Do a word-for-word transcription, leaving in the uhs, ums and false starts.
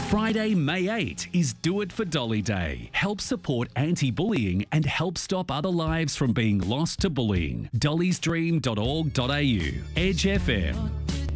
Friday, May eighth is Do It for Dolly Day. Help support anti-bullying and help stop other lives from being lost to bullying. dollys dream dot org dot a u. Edge F M.